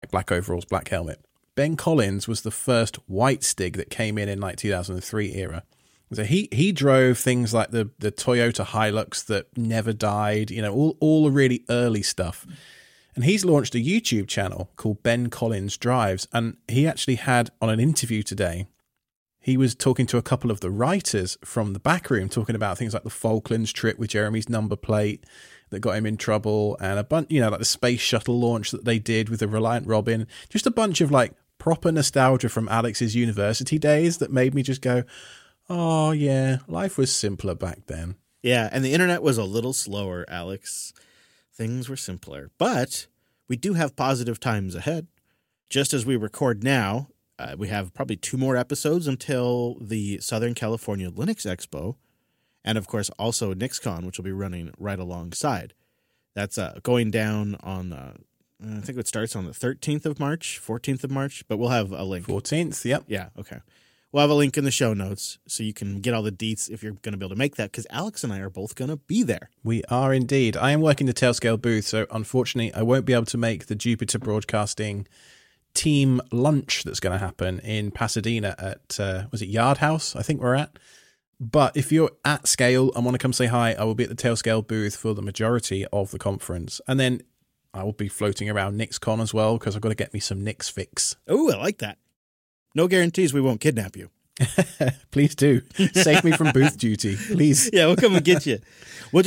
black overalls, black helmet. Ben Collins was the first white Stig that came in like 2003 era. So he drove things like the Toyota Hilux that never died, all the really early stuff. And he's launched a YouTube channel called Ben Collins Drives. And he actually had, on an interview today, he was talking to a couple of the writers from the back room, talking about things like the Falklands trip with Jeremy's number plate that got him in trouble, and a bunch, like the space shuttle launch that they did with the Reliant Robin. Just a bunch of like proper nostalgia from Alex's university days that made me just go, oh, yeah, life was simpler back then. Yeah, and the internet was a little slower, Alex. Things were simpler. But we do have positive times ahead. Just as we record now, we have probably 2 more episodes until the Southern California Linux Expo. And, of course, also NixCon, which will be running right alongside. That's going down on, I think it starts on the 13th of March, 14th of March. But we'll have a link. 14th, yep. Yeah, okay. We'll have a link in the show notes so you can get all the deets if you're going to be able to make that, because Alex and I are both going to be there. We are indeed. I am working the Tailscale booth, so unfortunately I won't be able to make the Jupiter Broadcasting team lunch that's going to happen in Pasadena at, was it Yard House, I think we're at. But if you're at Scale and want to come say hi, I will be at the Tailscale booth for the majority of the conference. And then I will be floating around NixCon as well, because I've got to get me some Nix fix. Oh, I like that. No guarantees we won't kidnap you. Please do. Save me from booth duty, please. Yeah, we'll come and get you. We'll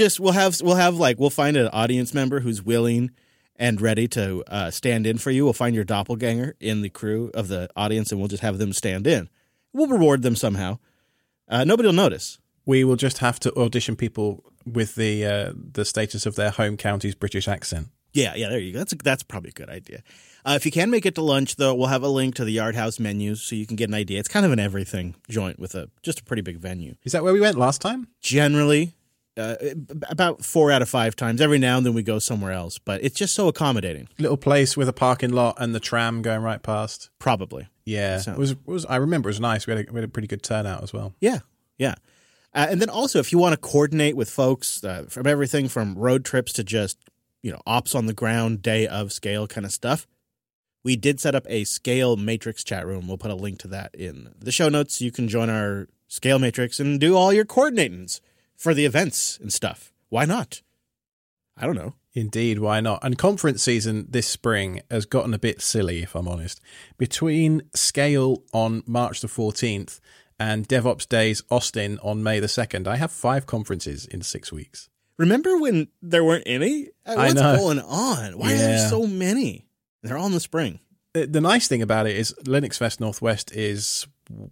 find an audience member who's willing and ready to stand in for you. We'll find your doppelganger in the crew of the audience, and we'll just have them stand in. We'll reward them somehow. Nobody will notice. We will just have to audition people with the status of their home county's British accent. Yeah, there you go. That's probably a good idea. If you can make it to lunch, though, we'll have a link to the Yard House menus so you can get an idea. It's kind of an everything joint with just a pretty big venue. Is that where we went last time? Generally, about 4 out of 5 times. Every now and then we go somewhere else, but it's just so accommodating. Little place with a parking lot and the tram going right past. Probably. Yeah, it was. I remember it was nice. We had a pretty good turnout as well. Yeah. And then also, if you want to coordinate with folks from everything from road trips to just ops on the ground, day of Scale kind of stuff, we did set up a Scale Matrix chat room. We'll put a link to that in the show notes. You can join our Scale Matrix and do all your coordinatings for the events and stuff. Why not? I don't know. Indeed, why not? And conference season this spring has gotten a bit silly, if I'm honest. Between Scale on March the 14th and DevOps Days Austin on May the 2nd, I have 5 conferences in 6 weeks. Remember when there weren't any? What's going on? Why are there so many? They're all in the spring. The nice thing about it is Linux Fest Northwest is,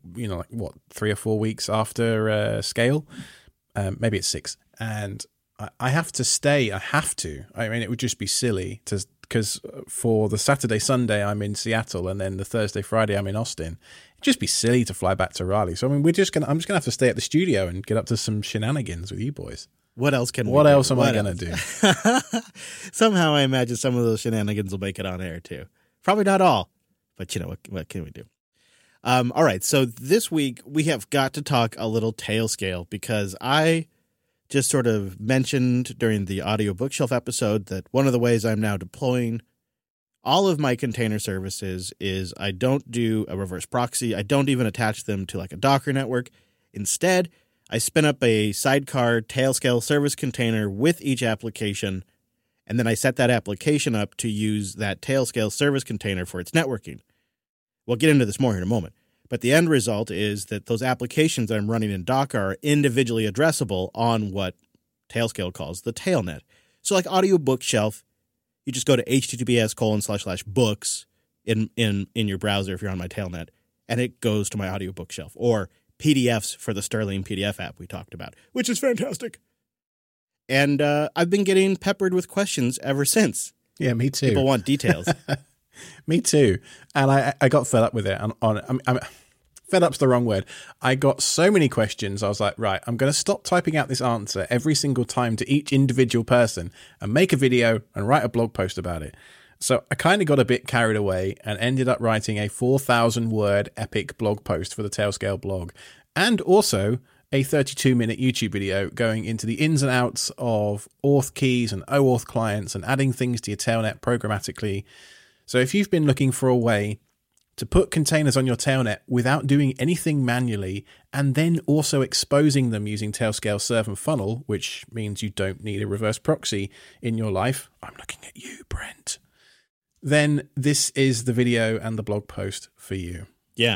3 or 4 weeks after Scale. Maybe it's 6. And I have to stay. I have to. I mean, it would just be silly because for the Saturday, Sunday, I'm in Seattle, and then the Thursday, Friday, I'm in Austin. It'd just be silly to fly back to Raleigh. So, I mean, I'm just going to have to stay at the studio and get up to some shenanigans with you boys. What else can we do? What else am I going to do? Somehow I imagine some of those shenanigans will make it on air too. Probably not all, but what can we do? All right, so this week we have got to talk a little Tailscale, because I just sort of mentioned during the audio bookshelf episode that one of the ways I'm now deploying all of my container services is I don't do a reverse proxy. I don't even attach them to like a Docker network. Instead, I spin up a sidecar Tailscale service container with each application, and then I set that application up to use that Tailscale service container for its networking. We'll get into this more in a moment. But the end result is that those applications that I'm running in Docker are individually addressable on what Tailscale calls the Tailnet. So like Audio Bookshelf, you just go to https://books in your browser if you're on my Tailnet, and it goes to my Audio Bookshelf. Or PDFs for the Sterling PDF app we talked about, which is fantastic. And I've been getting peppered with questions ever since. Yeah, me too. People want details. Me too. And I got fed up with it. I'm fed up's the wrong word. I got so many questions. I was like, right, I'm going to stop typing out this answer every single time to each individual person and make a video and write a blog post about it. So I kind of got a bit carried away and ended up writing a 4,000-word epic blog post for the Tailscale blog, and also a 32-minute YouTube video going into the ins and outs of auth keys and OAuth clients and adding things to your Tailnet programmatically. So if you've been looking for a way to put containers on your Tailnet without doing anything manually, and then also exposing them using Tailscale Serve and Funnel, which means you don't need a reverse proxy in your life, I'm looking at you, Brent, then this is the video and the blog post for you. Yeah.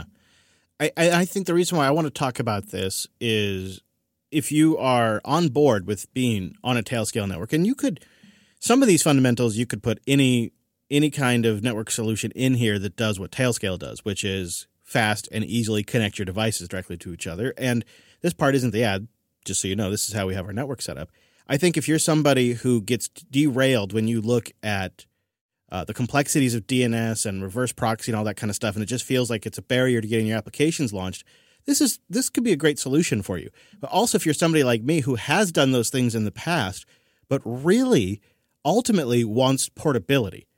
I think the reason why I want to talk about this is if you are on board with being on a Tailscale network, and some of these fundamentals, you could put any kind of network solution in here that does what Tailscale does, which is fast and easily connect your devices directly to each other. And this part isn't the ad, just so you know, this is how we have our network set up. I think if you're somebody who gets derailed when you look at the complexities of DNS and reverse proxy and all that kind of stuff, and it just feels like it's a barrier to getting your applications launched, this could be a great solution for you. But also if you're somebody like me who has done those things in the past, but really ultimately wants portability.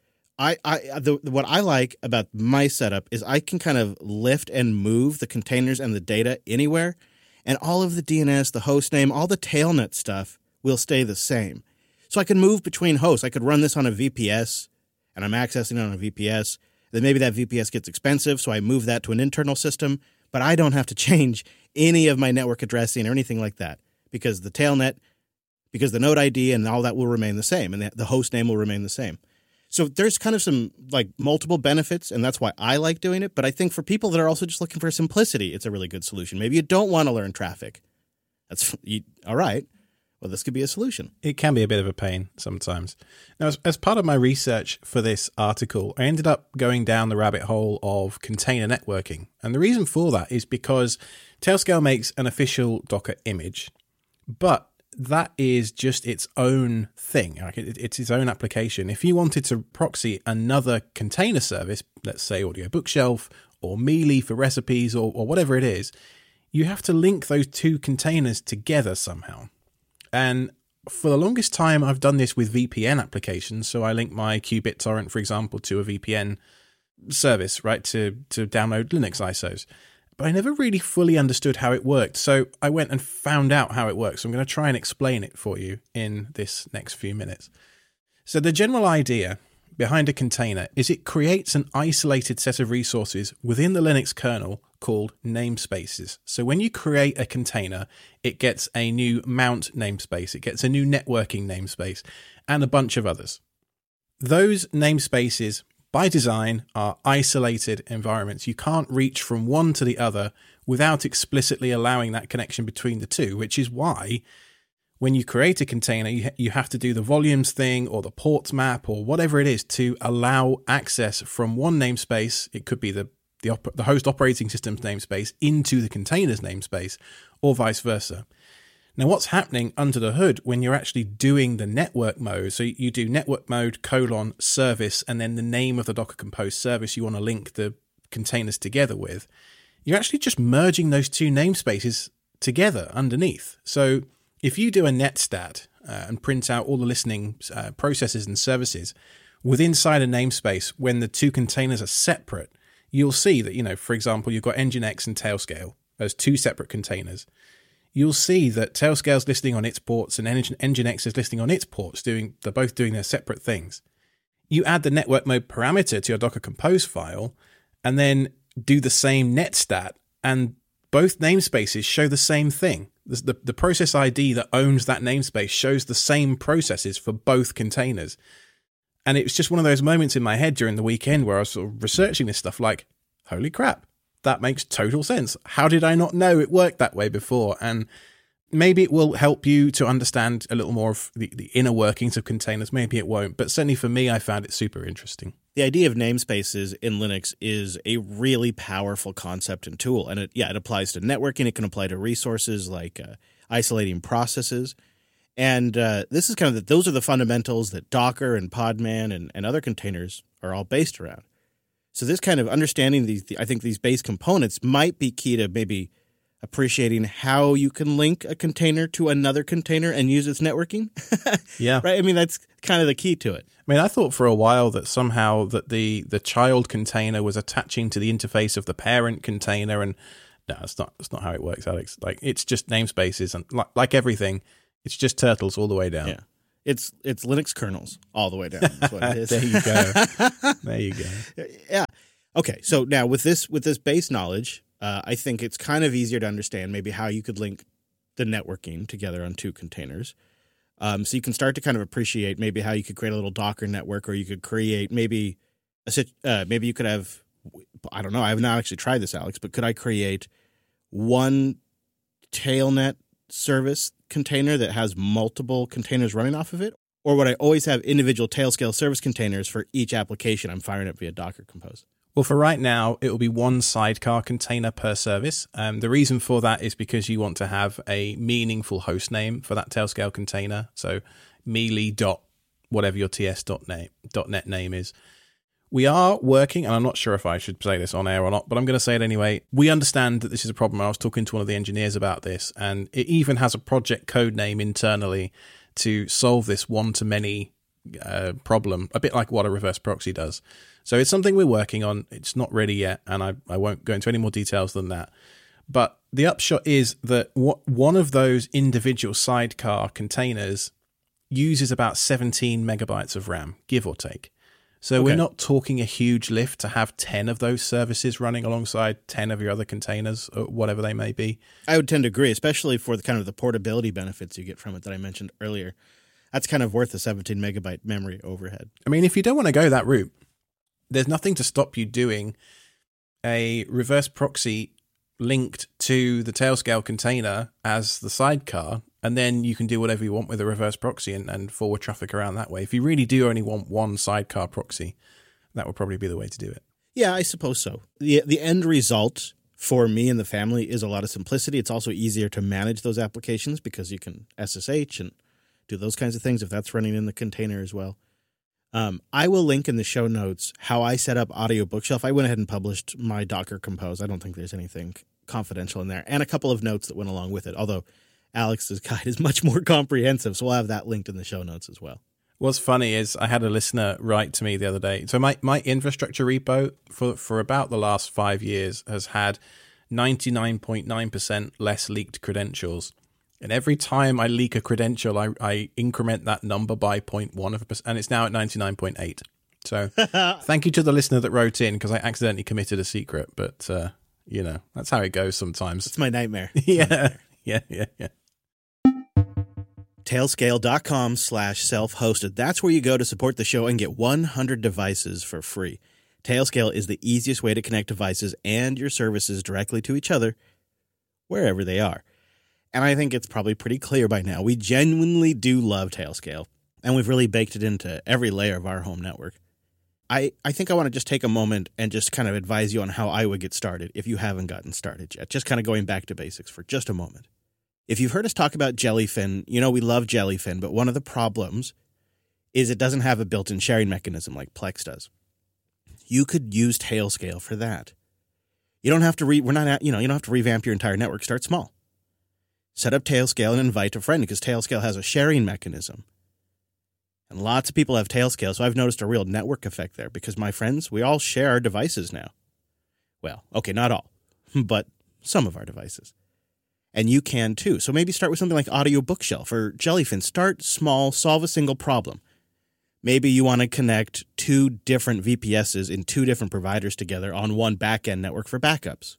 What I like about my setup is I can kind of lift and move the containers and the data anywhere, and all of the DNS, the host name, all the Tailnet stuff will stay the same. So I can move between hosts. I could run this on a VPS, and I'm accessing it on a VPS. Then maybe that VPS gets expensive, so I move that to an internal system, but I don't have to change any of my network addressing or anything like that because the Tailnet, because the node ID and all that will remain the same, and the host name will remain the same. So there's kind of some like multiple benefits, and that's why I like doing it. But I think for people that are also just looking for simplicity, it's a really good solution. Maybe you don't want to learn traffic. All right. Well, this could be a solution. It can be a bit of a pain sometimes. Now, as part of my research for this article, I ended up going down the rabbit hole of container networking. And the reason for that is because Tailscale makes an official Docker image, but that is just its own thing. It's its own application. If you wanted to proxy another container service, let's say Audio Bookshelf or Mealy for recipes or whatever it is, you have to link those two containers together somehow. And for the longest time, I've done this with VPN applications. So I link my qBittorrent, for example, to a VPN service, right, to download Linux ISOs. But I never really fully understood how it worked. So I went and found out how it works. So I'm going to try and explain it for you in this next few minutes. So the general idea behind a container is it creates an isolated set of resources within the Linux kernel called namespaces. So when you create a container, it gets a new mount namespace, it gets a new networking namespace, and a bunch of others. Those namespaces by design are isolated environments. You can't reach from one to the other without explicitly allowing that connection between the two, which is why when you create a container, you have to do the volumes thing or the ports map or whatever it is to allow access from one namespace. It could be the host operating system's namespace into the container's namespace or vice versa. Now, what's happening under the hood when you're actually doing the network mode? So you do network mode : service and then the name of the Docker Compose service you want to link the containers together with. You're actually just merging those two namespaces together underneath. So if you do a netstat and print out all the listening processes and services within inside a namespace when the two containers are separate, you'll see that, for example, you've got Nginx and Tailscale as two separate containers. You'll see that Tailscale's listening on its ports and Nginx is listening on its ports. They're both doing their separate things. You add the network mode parameter to your Docker Compose file and then do the same netstat, and both namespaces show the same thing. The process ID that owns that namespace shows the same processes for both containers. And it was just one of those moments in my head during the weekend where I was sort of researching this stuff like, holy crap, that makes total sense. How did I not know it worked that way before? And maybe it will help you to understand a little more of the inner workings of containers. Maybe it won't. But certainly for me, I found it super interesting. The idea of namespaces in Linux is a really powerful concept and tool. And it applies to networking. It can apply to resources like isolating processes. And this is kind of those are the fundamentals that Docker and Podman and other containers are all based around. So this kind of understanding I think these base components might be key to maybe appreciating how you can link a container to another container and use its networking. Yeah. Right? I mean, that's kind of the key to it. I mean, I thought for a while that somehow that the child container was attaching to the interface of the parent container, and no, that's not how it works, Alex. Like, it's just namespaces, and like everything, it's just turtles all the way down. Yeah. It's Linux kernels all the way down. That's what it is. There you go. There you go. Yeah. Okay. So now with this base knowledge, I think it's kind of easier to understand maybe how you could link the networking together on two containers. So you can start to kind of appreciate maybe how you could create a little Docker network, or you could create maybe you could have, I don't know, I have not actually tried this, Alex, but could I create one Tailnet service container that has multiple containers running off of it? Or would I always have individual Tailscale service containers for each application I'm firing up via Docker Compose? Well, for right now, it will be one sidecar container per service. The reason for that is because you want to have a meaningful host name for that Tailscale container. So mealy dot whatever your ts.net name is. We are working, and I'm not sure if I should say this on air or not, but I'm going to say it anyway. We understand that this is a problem. I was talking to one of the engineers about this, and it even has a project code name internally to solve this one-to-many problem, a bit like what a reverse proxy does. So it's something we're working on. It's not ready yet, and I won't go into any more details than that. But the upshot is that one of those individual sidecar containers uses about 17 megabytes of RAM, give or take. So We're not talking a huge lift to have 10 of those services running alongside 10 of your other containers, or whatever they may be. I would tend to agree, especially for the kind of the portability benefits you get from it that I mentioned earlier. That's kind of worth the 17 megabyte memory overhead. I mean, if you don't want to go that route, there's nothing to stop you doing a reverse proxy linked to the Tailscale container as the sidecar, and then you can do whatever you want with a reverse proxy and forward traffic around that way. If you really do only want one sidecar proxy, that would probably be the way to do it. Yeah, I suppose so. The end result for me and the family is a lot of simplicity. It's also easier to manage those applications because you can SSH and do those kinds of things if that's running in the container as well. I will link in the show notes how I set up Audio Bookshelf. I went ahead and published my Docker Compose. I don't think there's anything confidential in there, and a couple of notes that went along with it, although Alex's guide is much more comprehensive, so we'll have that linked in the show notes as well. What's funny is I had a listener write to me the other day. So my infrastructure repo for about the last 5 years has had 99.9% less leaked credentials. And every time I leak a credential, I increment that number by 0.1%, and it's now at 99.8. So thank you to the listener that wrote in, because I accidentally committed a secret, but that's how it goes sometimes. It's my nightmare. Yeah. Tailscale.com/self-hosted. That's where you go to support the show and get 100 devices for free. Tailscale is the easiest way to connect devices and your services directly to each other, wherever they are. And I think it's probably pretty clear by now. We genuinely do love Tailscale, and we've really baked it into every layer of our home network. I think I want to just take a moment and just kind of advise you on how I would get started if you haven't gotten started yet. Just kind of going back to basics for just a moment. If you've heard us talk about Jellyfin, we love Jellyfin, but one of the problems is it doesn't have a built-in sharing mechanism like Plex does. You could use Tailscale for that. You don't have to you don't have to revamp your entire network. Start small. Set up Tailscale and invite a friend, because Tailscale has a sharing mechanism. And lots of people have Tailscale, so I've noticed a real network effect there, because my friends, we all share our devices now. Well, okay, not all, but some of our devices. And you can too. So maybe start with something like Audio Bookshelf or Jellyfin. Start small, solve a single problem. Maybe you want to connect 2 different VPSs in 2 different providers together on one back-end network for backups.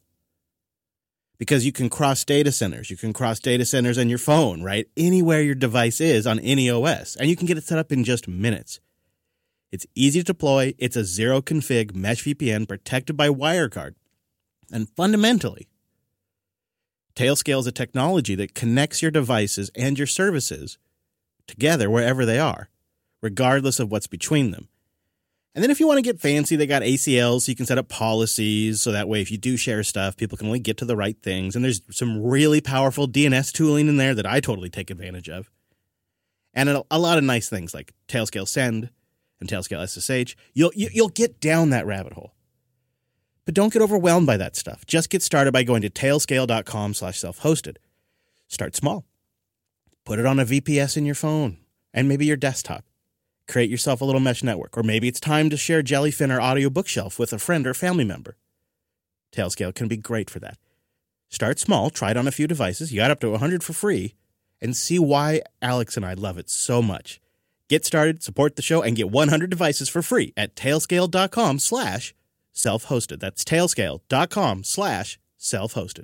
Because you can cross data centers. You can cross data centers on your phone, right? Anywhere your device is on any OS. And you can get it set up in just minutes. It's easy to deploy. It's a zero-config mesh VPN protected by WireGuard. And fundamentally, Tailscale is a technology that connects your devices and your services together wherever they are, regardless of what's between them. And then if you want to get fancy, they got ACLs, so you can set up policies, so that way if you do share stuff, people can only get to the right things. And there's some really powerful DNS tooling in there that I totally take advantage of. And a lot of nice things like Tailscale Send and Tailscale SSH. You'll get down that rabbit hole. But don't get overwhelmed by that stuff. Just get started by going to tailscale.com/self-hosted. Start small. Put it on a VPS in your phone and maybe your desktop. Create yourself a little mesh network. Or maybe it's time to share Jellyfin or Audio Bookshelf with a friend or family member. Tailscale can be great for that. Start small, try it on a few devices. You got up to 100 for free, and see why Alex and I love it so much. Get started, support the show, and get 100 devices for free at tailscale.com/self-hosted. That's tailscale.com/self-hosted.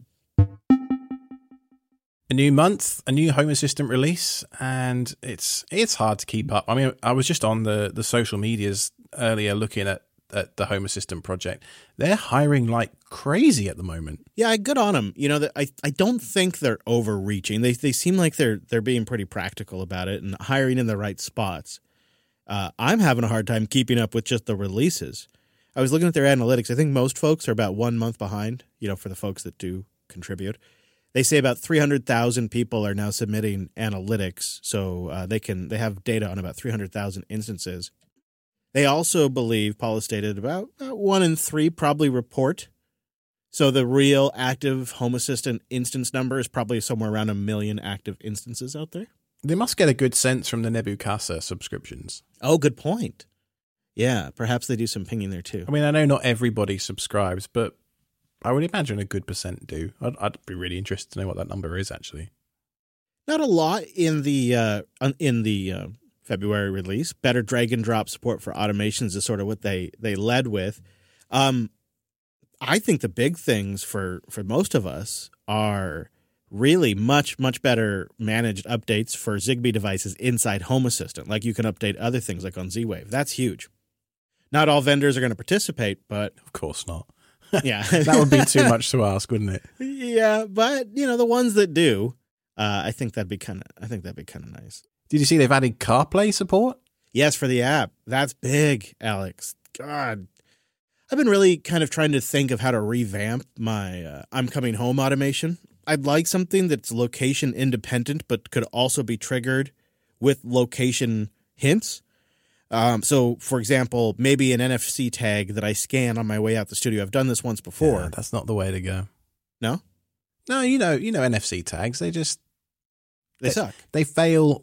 A new month, a new Home Assistant release, and it's hard to keep up. I mean, I was just on the social medias earlier looking at the Home Assistant project. They're hiring like crazy at the moment. Yeah, good on them. You know, I don't think they're overreaching. They seem like they're being pretty practical about it and hiring in the right spots. I'm having a hard time keeping up with just the releases. I was looking at their analytics. I think most folks are about 1 month behind, you know, for the folks that do contribute. They say about 300,000 people are now submitting analytics, so they have data on about 300,000 instances. They also believe, Paula stated, about 1 in 3 probably report. So the real active Home Assistant instance number is probably somewhere around 1 million active instances out there. They must get a good sense from the Nebucasa subscriptions. Oh, good point. Yeah, perhaps they do some pinging there too. I mean, I know not everybody subscribes, but I would imagine a good percent do. I'd be really interested to know what that number is, actually. Not a lot in the February release. Better drag and drop support for automations is sort of what they led with. I think the big things for most of us are really much, much better managed updates for Zigbee devices inside Home Assistant. Like you can update other things like on Z-Wave. That's huge. Not all vendors are going to participate, but of course not. Yeah. That would be too much to ask, wouldn't it? Yeah, but you know, the ones that do, I think that'd be kind of nice. Did you see they've added CarPlay support? Yes, for the app. That's big, Alex. God. I've been really kind of trying to think of how to revamp my I'm coming home automation. I'd like something that's location independent, but could also be triggered with location hints. So, for example, maybe an NFC tag that I scan on my way out the studio. I've done this once before. Yeah, that's not the way to go. No? No, you know NFC tags. They suck. They fail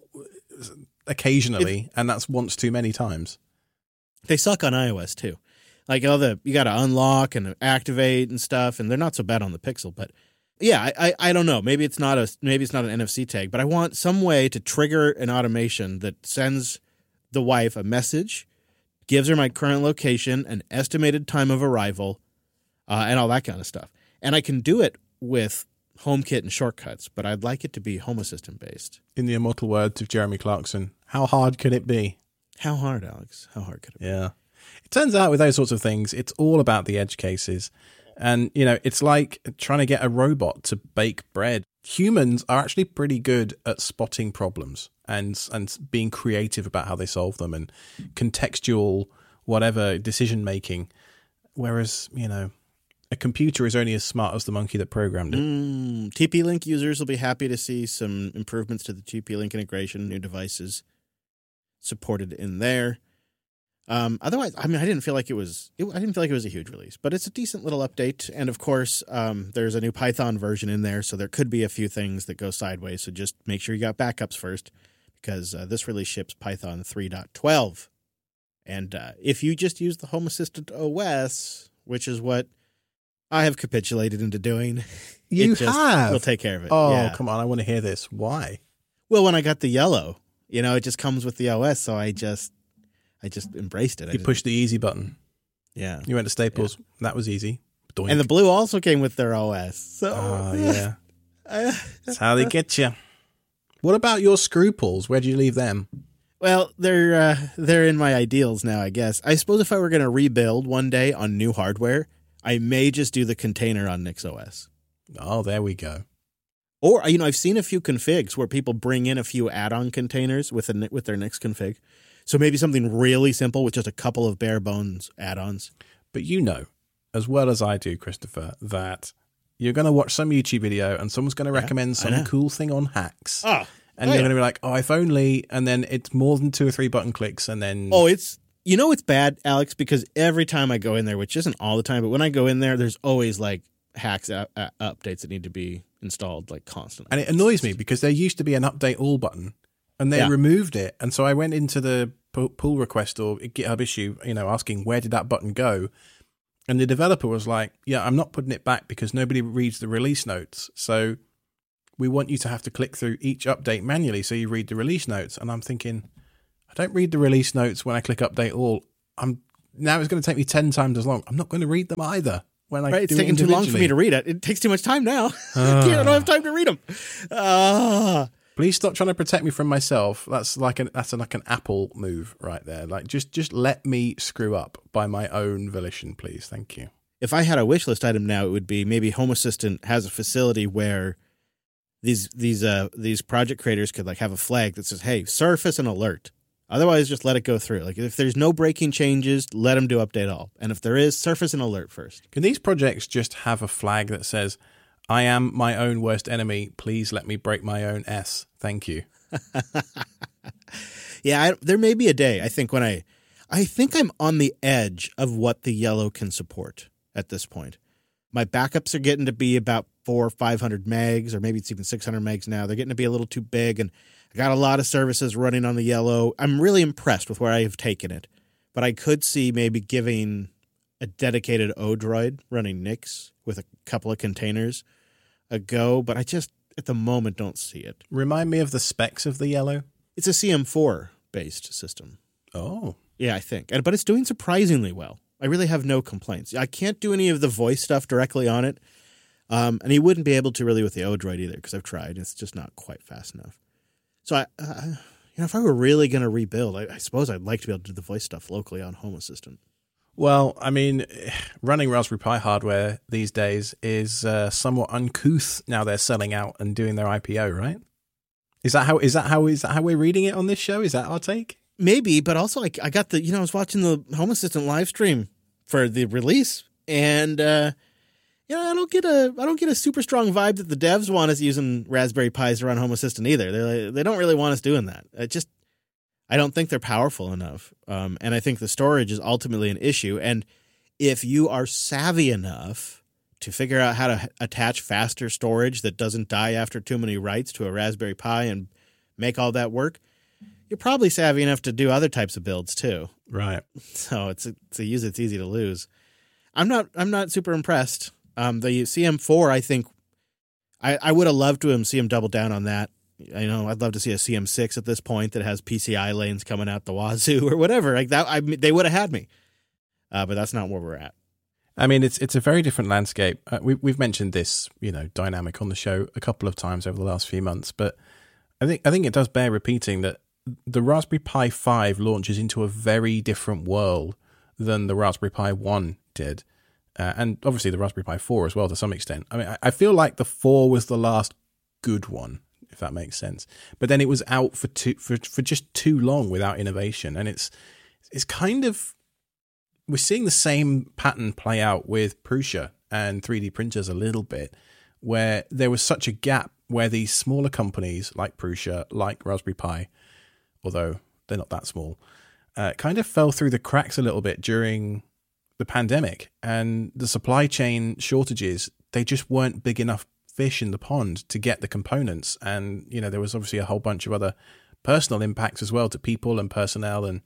occasionally, and that's once too many times. They suck on iOS too. Like you got to unlock and activate and stuff, and they're not so bad on the Pixel. But yeah, I don't know. Maybe it's not an NFC tag, but I want some way to trigger an automation that sends the wife a message, gives her my current location, an estimated time of arrival, and all that kind of stuff. And I can do it with HomeKit and shortcuts, but I'd like it to be Home Assistant based. In the immortal words of Jeremy Clarkson, how hard could it be? How hard, Alex? How hard could it be? Yeah. It turns out with those sorts of things, it's all about the edge cases. And, you know, it's like trying to get a robot to bake bread. Humans are actually pretty good at spotting problems and being creative about how they solve them and contextual, whatever, decision making. Whereas, you know, a computer is only as smart as the monkey that programmed it. TP-Link users will be happy to see some improvements to the TP-Link integration, new devices supported in there. Otherwise, I mean, I didn't feel like it was a huge release, but it's a decent little update. And of course, there's a new Python version in there, so there could be a few things that go sideways. So just make sure you got backups first, because this release ships Python 3.12. And if you just use the Home Assistant OS, which is what I have capitulated into doing, we'll take care of it. Oh, yeah. Come on. I want to hear this. Why? Well, when I got the yellow, you know, it just comes with the OS, so I just embraced it. You pushed the easy button. Yeah. You went to Staples. Yeah. That was easy. Doink. And the blue also came with their OS. So, oh, yeah. That's how they get you. What about your scruples? Where'd you leave them? Well, they're in my ideals now, I guess. I suppose if I were going to rebuild one day on new hardware, I may just do the container on NixOS. Oh, there we go. Or, you know, I've seen a few configs where people bring in a few add-on containers with their Nix config. So maybe something really simple with just a couple of bare bones add-ons. But you know, as well as I do, Christopher, that you're going to watch some YouTube video and someone's going to recommend some cool thing on hacks. Oh, and you're going to be like, oh, if only, and then it's more than 2 or 3 button clicks, and then... Oh, it's bad, Alex, because every time I go in there, which isn't all the time, but when I go in there, there's always like hacks updates that need to be installed like constantly. And it annoys me because there used to be an update all button, and they removed it. And so I went into the pull request or GitHub issue, you know, asking where did that button go? And the developer was like, yeah, I'm not putting it back because nobody reads the release notes. So we want you to have to click through each update manually so you read the release notes. And I'm thinking, I don't read the release notes when I click update all. Now it's going to take me 10 times as long. I'm not going to read them either. When I It's taking too long for me to read it. It takes too much time now. I don't have time to read them. Please stop trying to protect me from myself. That's like an Apple move right there. Like just let me screw up by my own volition, please. Thank you. If I had a wish list item now, it would be maybe Home Assistant has a facility where these project creators could like have a flag that says, "Hey, surface an alert." Otherwise, just let it go through. Like if there's no breaking changes, let them do update all. And if there is, surface an alert first. Can these projects just have a flag that says, "I am my own worst enemy. Please let me break my own S. Thank you." Yeah, there may be a day. I think I'm on the edge of what the yellow can support at this point. My backups are getting to be about 400 or 500 megs, or maybe it's even 600 megs now. They're getting to be a little too big, and I got a lot of services running on the yellow. I'm really impressed with where I have taken it, but I could see maybe giving a dedicated Odroid running Nix with a couple of containers a go, but I just, at the moment, don't see it. Remind me of the specs of the yellow. It's a CM4-based system. Oh. Yeah, I think. But it's doing surprisingly well. I really have no complaints. I can't do any of the voice stuff directly on it, and he wouldn't be able to really with the Odroid either, because I've tried. It's just not quite fast enough. So, if I were really going to rebuild, I suppose I'd like to be able to do the voice stuff locally on Home Assistant. Well, I mean, running Raspberry Pi hardware these days is somewhat uncouth. Now they're selling out and doing their IPO, right? Is that how we're reading it on this show? Is that our take? Maybe, but also I got I was watching the Home Assistant live stream for the release, and I don't get a super strong vibe that the devs want us using Raspberry Pis to run Home Assistant either. They don't really want us doing that. I don't think they're powerful enough, and I think the storage is ultimately an issue. And if you are savvy enough to figure out how to attach faster storage that doesn't die after too many writes to a Raspberry Pi and make all that work, you're probably savvy enough to do other types of builds too. Right. So it's easy to lose. I'm not super impressed. The CM4, I think I would have loved to see him double down on that. I'd love to see a CM6 at this point that has PCI lanes coming out the wazoo or whatever like that. They would have had me, but that's not where we're at. I mean, it's a very different landscape. We've mentioned this, dynamic on the show a couple of times over the last few months, but I think it does bear repeating that the Raspberry Pi 5 launches into a very different world than the Raspberry Pi 1 did. And obviously the Raspberry Pi 4 as well to some extent. I mean, I feel like the 4 was the last good one, if that makes sense. But then it was out for just too long without innovation. And it's kind of, we're seeing the same pattern play out with Prusa and 3D printers a little bit, where there was such a gap where these smaller companies like Prusa, like Raspberry Pi, although they're not that small, kind of fell through the cracks a little bit during the pandemic, and the supply chain shortages, they just weren't big enough fish in the pond to get the components. And, there was obviously a whole bunch of other personal impacts as well to people and personnel. And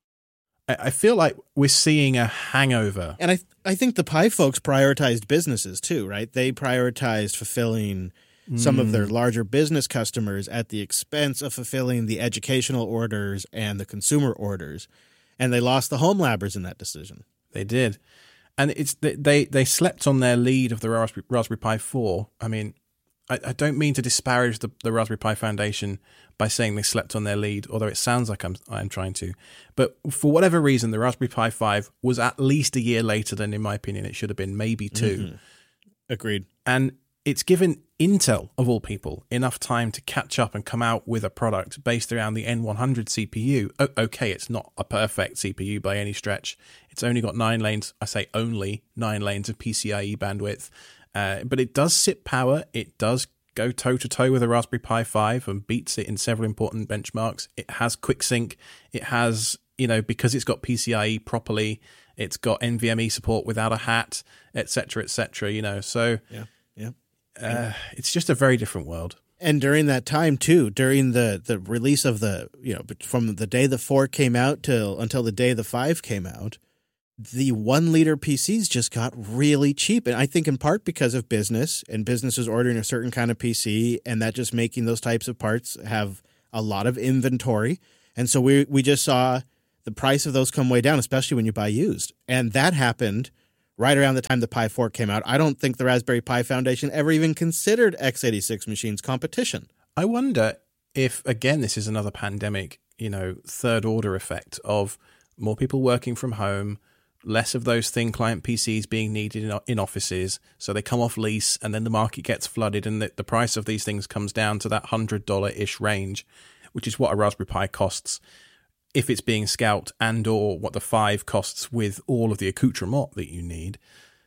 I feel like we're seeing a hangover. And I think the Pi folks prioritized businesses too, right? They prioritized fulfilling some of their larger business customers at the expense of fulfilling the educational orders and the consumer orders. And they lost the home labbers in that decision. They did. And they slept on their lead of the Raspberry Pi 4. I mean, I don't mean to disparage the Raspberry Pi Foundation by saying they slept on their lead, although it sounds like I'm trying to. But for whatever reason, the Raspberry Pi 5 was at least a year later than, in my opinion, it should have been, maybe two. Mm-hmm. Agreed. And it's given Intel, of all people, enough time to catch up and come out with a product based around the N100 CPU. Okay, it's not a perfect CPU by any stretch. It's only got 9 lanes. I say only 9 lanes of PCIe bandwidth. But it does sip power. It does go toe-to-toe with a Raspberry Pi 5 and beats it in several important benchmarks. It has QuickSync. It has, because it's got PCIe properly, it's got NVMe support without a hat, etc., etc., So yeah. it's just a very different world. And during that time, too, during the release of from the day the 4 came out until the day the 5 came out, the 1-liter PCs just got really cheap. And I think in part because of business and businesses ordering a certain kind of PC, and that just making those types of parts have a lot of inventory. And so we just saw the price of those come way down, especially when you buy used. And that happened right around the time the Pi 4 came out. I don't think the Raspberry Pi Foundation ever even considered x86 machines competition. I wonder if, again, this is another pandemic, third order effect of more people working from home, less of those thin client PCs being needed in offices. So they come off lease and then the market gets flooded and the price of these things comes down to that $100-ish range, which is what a Raspberry Pi costs if it's being scalped, and or what the 5 costs with all of the accoutrement that you need.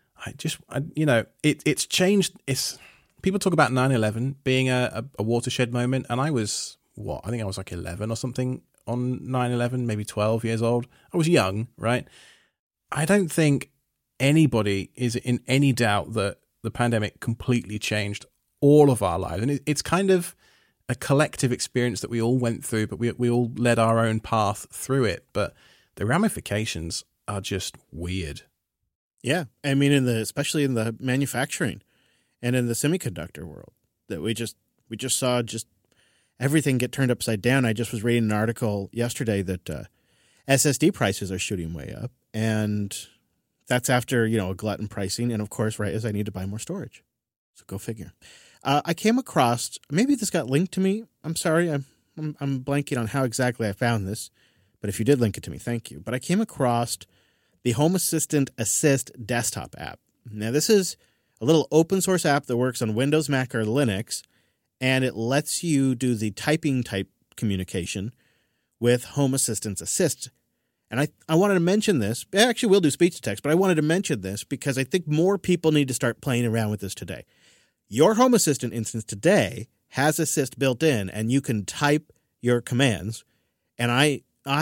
It's changed. People talk about 9/11 being a watershed moment, and I was, I think I was like 11 or something on 9/11, maybe 12 years old. I was young, right? I don't think anybody is in any doubt that the pandemic completely changed all of our lives. And it's kind of a collective experience that we all went through, but we all led our own path through it. But the ramifications are just weird. Yeah. I mean, especially in the manufacturing and in the semiconductor world, that we just saw just everything get turned upside down. I just was reading an article yesterday that SSD prices are shooting way up. And that's after, a glut in pricing. And of course, right as I need to buy more storage. So go figure. I came across, maybe this got linked to me. I'm sorry. I'm blanking on how exactly I found this. But if you did link it to me, thank you. But I came across the Home Assistant Assist desktop app. Now, this is a little open source app that works on Windows, Mac, or Linux. And it lets you do the typing type communication with Home Assistant's Assist. And I wanted to mention this. I actually will do speech to text, but I wanted to mention this because I think more people need to start playing around with this today. Your Home Assistant instance today has Assist built in, and you can type your commands. And I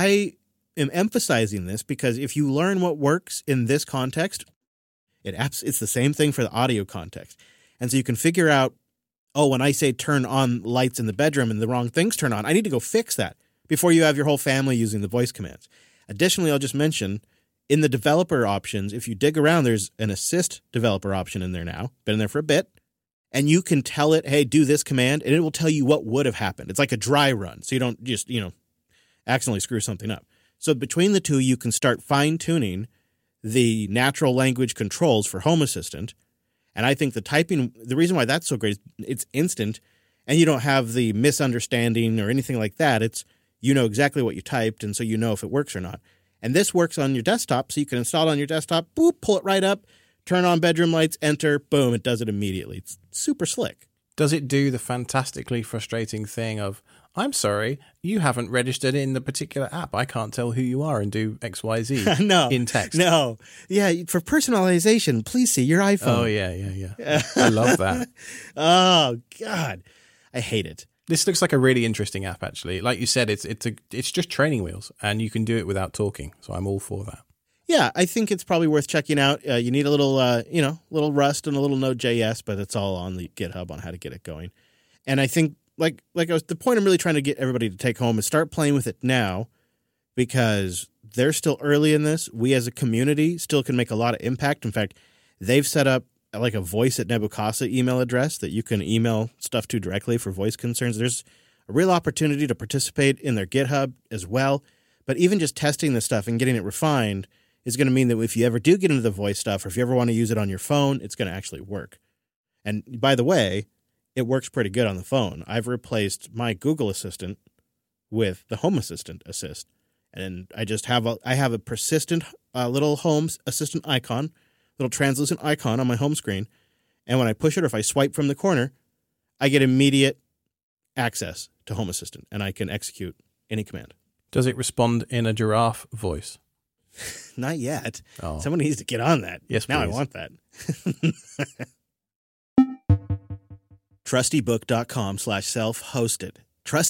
am emphasizing this because if you learn what works in this context, it's the same thing for the audio context. And so you can figure out, when I say turn on lights in the bedroom and the wrong things turn on, I need to go fix that before you have your whole family using the voice commands. Additionally, I'll just mention, in the developer options, if you dig around, there's an Assist developer option in there now. Been in there for a bit. And you can tell it, hey, do this command, and it will tell you what would have happened. It's like a dry run, so you don't just, accidentally screw something up. So between the two, you can start fine-tuning the natural language controls for Home Assistant. And I think the reason why that's so great is it's instant, and you don't have the misunderstanding or anything like that. It's, exactly what you typed, and so you know if it works or not. And this works on your desktop, so you can install it on your desktop, boop, pull it right up, turn on bedroom lights, enter, boom, it does it immediately. It's super slick. Does it do the fantastically frustrating thing of, I'm sorry, you haven't registered in the particular app. I can't tell who you are and do XYZ no, in text. No. Yeah, for personalization, please see your iPhone. Oh, yeah. I love that. Oh, God. I hate it. This looks like a really interesting app, actually. Like you said, it's just training wheels, and you can do it without talking. So I'm all for that. Yeah, I think it's probably worth checking out. You need a little, little Rust and a little Node.js, but it's all on the GitHub on how to get it going. And I think, the point I'm really trying to get everybody to take home is start playing with it now, because they're still early in this. We as a community still can make a lot of impact. In fact, they've set up like a Voice at Nebuchadnezzar email address that you can email stuff to directly for voice concerns. There's a real opportunity to participate in their GitHub as well. But even just testing this stuff and getting it refined is going to mean that if you ever do get into the voice stuff, or if you ever want to use it on your phone, it's going to actually work. And by the way, it works pretty good on the phone. I've replaced my Google Assistant with the Home Assistant Assist. And I just have a persistent little Home Assistant icon, little translucent icon on my home screen. And when I push it, or if I swipe from the corner, I get immediate access to Home Assistant, and I can execute any command. Does it respond in a giraffe voice? Not yet. Oh. Someone needs to get on that. Yes, now please. I want that. Trustybook.com/self-hosted.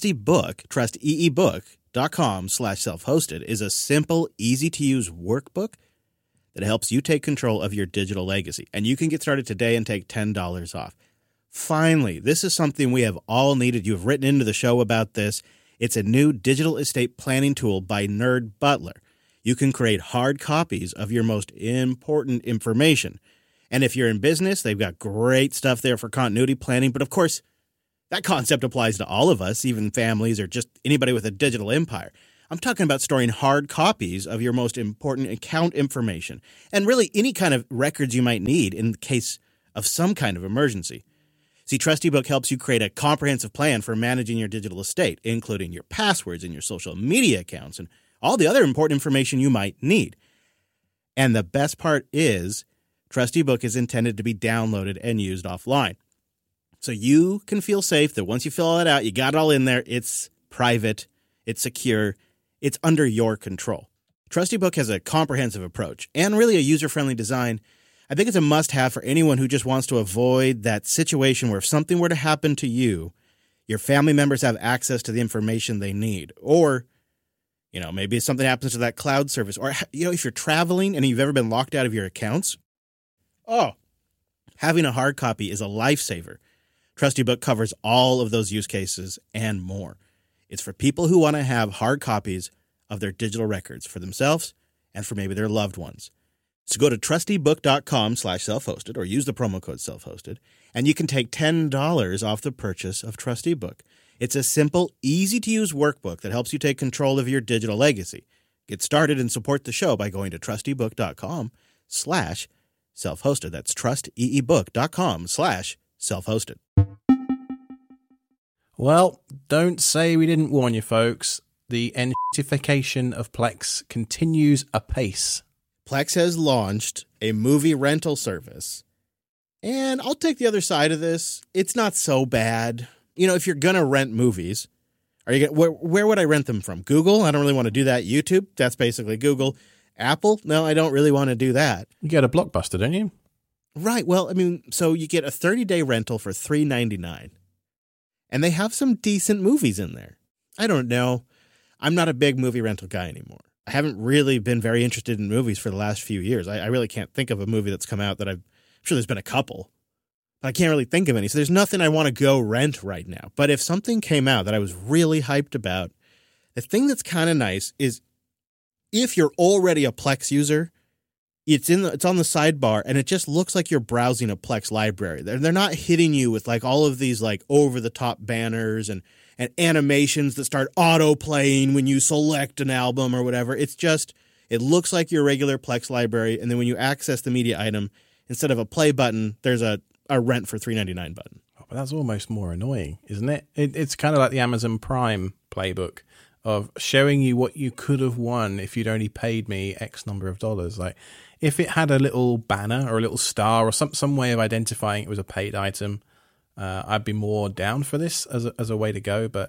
Trusteebook.com/self-hosted is a simple, easy-to-use workbook that helps you take control of your digital legacy. And you can get started today and take $10 off. Finally, this is something we have all needed. You have written into the show about this. It's a new digital estate planning tool by Nerd Butler. You can create hard copies of your most important information. And if you're in business, they've got great stuff there for continuity planning. But of course, That concept applies to all of us, even families or just anybody with a digital empire. I'm talking about storing hard copies of your most important account information and really any kind of records you might need in the case of some kind of emergency. See, TrustyBook helps you create a comprehensive plan for managing your digital estate, including your passwords and your social media accounts and all the other important information you might need. And the best part is, TrustyBook is intended to be downloaded and used offline. So you can feel safe that once you fill all that out, you got it all in there, it's private, it's secure, it's under your control. TrustyBook has a comprehensive approach and really a user-friendly design. I think it's a must-have for anyone who just wants to avoid that situation where if something were to happen to you, your family members have access to the information they need. Or, maybe something happens to that cloud service. Or, if you're traveling and you've ever been locked out of your accounts, having a hard copy is a lifesaver. TrustyBook covers all of those use cases and more. It's for people who want to have hard copies of their digital records for themselves and for maybe their loved ones. So go to trustybook.com/self-hosted or use the promo code self-hosted, and you can take $10 off the purchase of TrustyBook. It's a simple, easy-to-use workbook that helps you take control of your digital legacy. Get started and support the show by going to trustybook.com/self-hosted. That's trusteebook.com/self-hosted. Well, don't say we didn't warn you, folks. The entification of Plex continues apace. Plex has launched a movie rental service. And I'll take the other side of this. It's not so bad. If you're going to rent movies, where would I rent them from? Google? I don't really want to do that. YouTube? That's basically Google. Apple? No, I don't really want to do that. You get a Blockbuster, don't you? Right. Well, so you get a 30-day rental for $3.99. And they have some decent movies in there. I don't know. I'm not a big movie rental guy anymore. I haven't really been very interested in movies for the last few years. I really can't think of a movie that's come out that I'm sure there's been a couple, but I can't really think of any. So there's nothing I want to go rent right now. But if something came out that I was really hyped about, the thing that's kind of nice is if you're already a Plex user, it's on the sidebar and it just looks like you're browsing a Plex library. They're not hitting you with like all of these like over the top banners and animations that start auto playing when you select an album or whatever. It's just, it looks like your regular Plex library. And then when you access the media item, instead of a play button, there's a rent for $3.99 button. Oh, but that's almost more annoying, isn't it? It's kind of like the Amazon Prime playbook of showing you what you could have won if you'd only paid me X number of dollars. Like if it had a little banner or a little star or some way of identifying it was a paid item, I'd be more down for this as a way to go. But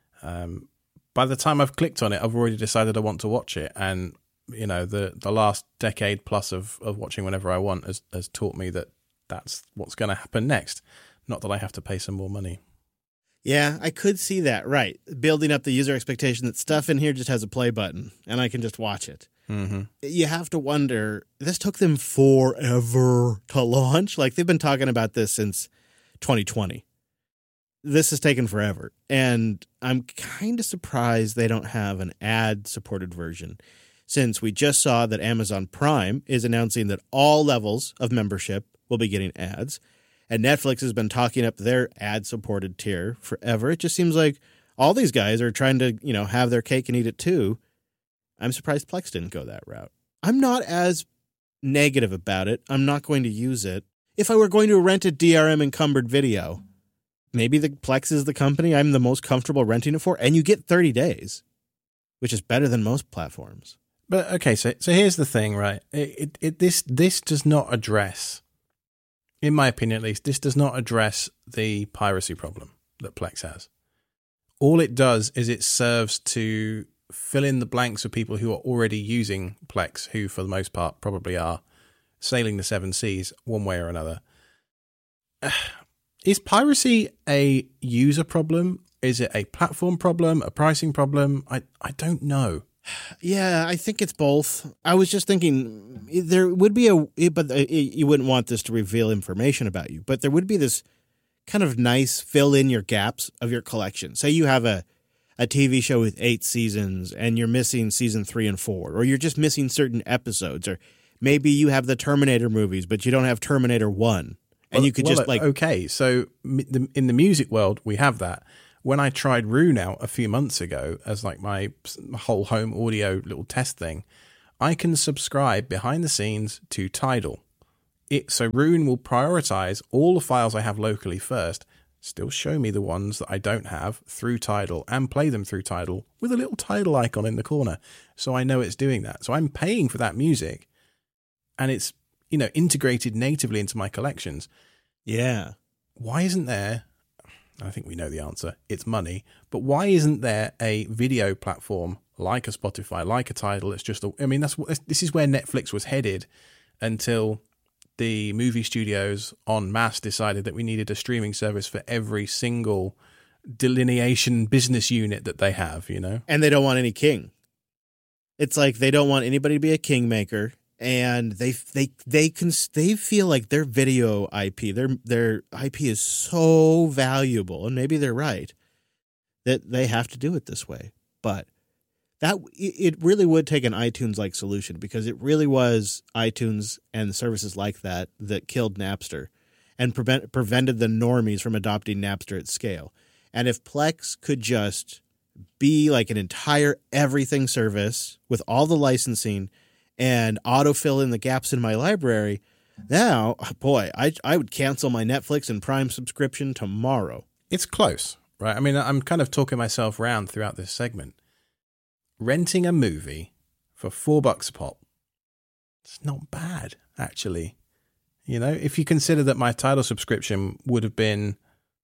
by the time I've clicked on it, I've already decided I want to watch it. And, the last decade plus of watching whenever I want has taught me that that's what's going to happen next. Not that I have to pay some more money. Yeah, I could see that. Right. Building up the user expectation that stuff in here just has a play button and I can just watch it. Mm-hmm. You have to wonder, this took them forever to launch. Like they've been talking about this since 2020. This has taken forever. And I'm kind of surprised they don't have an ad-supported version, since we just saw that Amazon Prime is announcing that all levels of membership will be getting ads. And Netflix has been talking up their ad-supported tier forever. It just seems like all these guys are trying to, have their cake and eat it too. I'm surprised Plex didn't go that route. I'm not as negative about it. I'm not going to use it. If I were going to rent a DRM encumbered video, maybe the Plex is the company I'm the most comfortable renting it for, and you get 30 days, which is better than most platforms. But okay, so here's the thing, right? This does not address, in my opinion at least, this does not address the piracy problem that Plex has. All it does is it serves to fill in the blanks of people who are already using Plex, who for the most part probably are sailing the seven seas one way or another. Is piracy a user problem? Is it a platform problem, a pricing problem? I don't know. Yeah, I think it's both. I was just thinking there would be you wouldn't want this to reveal information about you, but there would be this kind of nice fill in your gaps of your collection. Say you have a TV show with 8 seasons and you're missing season 3 and 4, or you're just missing certain episodes, or maybe you have the Terminator movies, but you don't have Terminator 1. And you could just like, okay, so in the music world, we have that. When I tried Roon out a few months ago as like my whole home audio little test thing, I can subscribe behind the scenes to Tidal. So Roon will prioritize all the files I have locally first, still show me the ones that I don't have through Tidal, and play them through Tidal with a little Tidal icon in the corner. So I know it's doing that. So I'm paying for that music, and it's, integrated natively into my collections. Yeah. Why isn't there, I think we know the answer, it's money, but why isn't there a video platform like a Spotify, like a Tidal? It's just, this is where Netflix was headed until the movie studios en masse decided that we needed a streaming service for every single delineation business unit that they have, And they don't want any king. It's like they don't want anybody to be a kingmaker. And they feel like their video IP, their IP is so valuable, and maybe they're right, that they have to do it this way. But it really would take an iTunes-like solution, because it really was iTunes and services like that killed Napster and prevented the normies from adopting Napster at scale. And if Plex could just be like an entire everything service with all the licensing and autofill in the gaps in my library, now, boy, I would cancel my Netflix and Prime subscription tomorrow. It's close, right? I mean, I'm kind of talking myself round throughout this segment. Renting a movie for $4 a pop, it's not bad, actually. If you consider that my Tidal subscription would have been,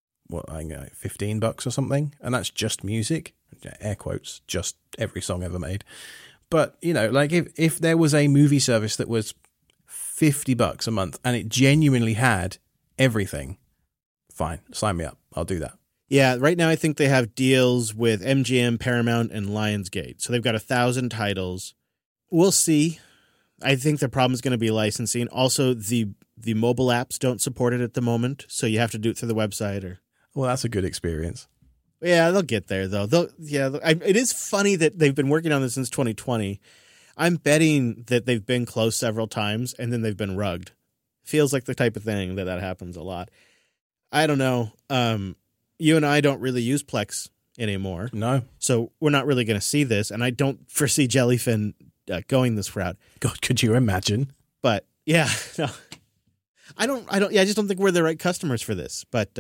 $15 or something, and that's just music, air quotes, just every song ever made. But, like if there was a movie service that was $50 a month and it genuinely had everything, fine, sign me up. I'll do that. Yeah, right now I think they have deals with MGM, Paramount, and Lionsgate. So they've got 1,000 titles. We'll see. I think the problem is going to be licensing. Also, the mobile apps don't support it at the moment, so you have to do it through the website. Well, that's a good experience. Yeah, they'll get there, though. It is funny that they've been working on this since 2020. I'm betting that they've been close several times, and then they've been rugged. Feels like the type of thing that happens a lot. I don't know. You and I don't really use Plex anymore. No. So we're not really going to see this, and I don't foresee Jellyfin going this route. God, could you imagine? But, yeah, no. I just don't think we're the right customers for this. But,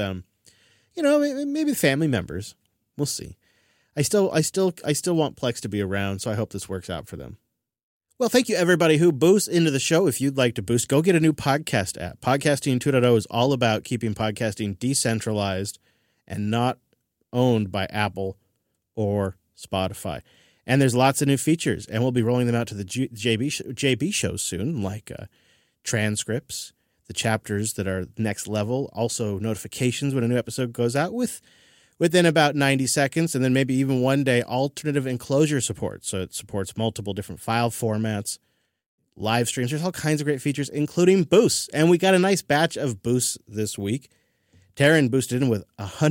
maybe family members. We'll see. I still want Plex to be around, so I hope this works out for them. Well, thank you, everybody who boosts into the show. If you'd like to boost, go get a new podcast app. Podcasting 2.0 is all about keeping podcasting decentralized and not owned by Apple or Spotify. And there's lots of new features, and we'll be rolling them out to the JB shows soon, like transcripts, the chapters that are next level, also notifications when a new episode goes out within about 90 seconds, and then maybe even one day alternative enclosure support. So it supports multiple different file formats, live streams. There's all kinds of great features, including boosts. And we got a nice batch of boosts this week. Taryn boosted in with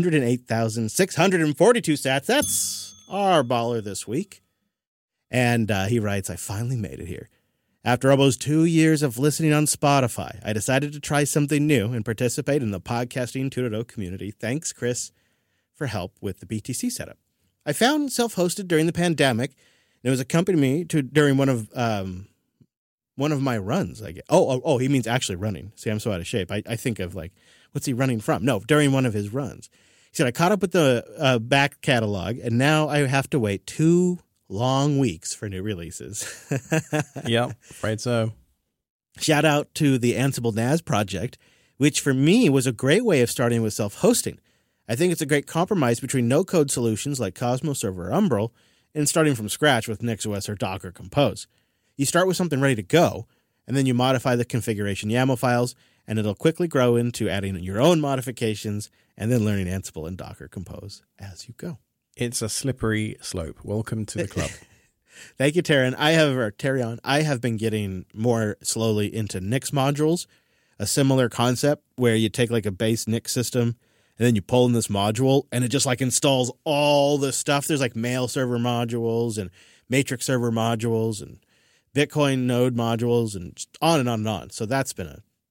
108,642 sats. That's our baller this week. And he writes, I finally made it here. After almost 2 years of listening on Spotify, I decided to try something new and participate in the Podcasting 2.0 community. Thanks, Chris, for help with the BTC setup. I found self-hosted during the pandemic, and it was accompanying me during one of my runs. I guess. Oh, he means actually running. See, I'm so out of shape. I think of like, what's he running from? No, during one of his runs. He said, I caught up with the back catalog, and now I have to wait 2 long weeks for new releases. Yep, afraid so. Shout out to the Ansible NAS project, which for me was a great way of starting with self-hosting. I think it's a great compromise between no-code solutions like Cosmos Server or Umbrel and starting from scratch with NixOS or Docker Compose. You start with something ready to go, and then you modify the configuration YAML files, and it'll quickly grow into adding your own modifications and then learning Ansible and Docker Compose as you go. It's a slippery slope. Welcome to the club. Thank you, Taryn. I have been getting more slowly into Nix modules, a similar concept where you take like a base Nix system and then you pull in this module and it just like installs all the stuff. There's like mail server modules and matrix server modules and Bitcoin node modules and just on and on and on. So that's been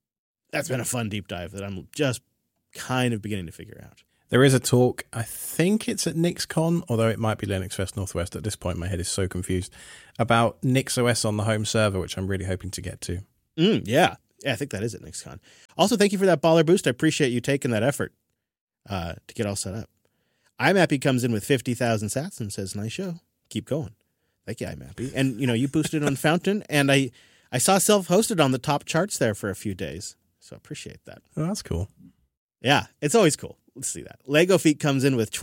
That's been a fun deep dive that I'm just kind of beginning to figure out. There is a talk, I think it's at NixCon, although it might be Linux Fest Northwest. At this point, my head is so confused, about NixOS on the home server, which I'm really hoping to get to. Yeah, I think that is at NixCon. Also, thank you for that baller boost. I appreciate you taking that effort to get all set up. iMappy comes in with 50,000 sats and says, nice show. Keep going. Thank you, iMappy. And, you posted it on Fountain, and I saw self-hosted on the top charts there for a few days. So I appreciate that. Oh, that's cool. Yeah, it's always cool. Let's see that. Lego Feet comes in with